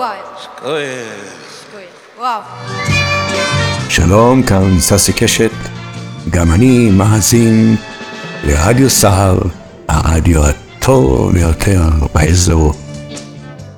וואו. שלום, כאן ססי קשת, גם אני מאזין לרדיו סהר, הרדיו הטוב ביותר באזור.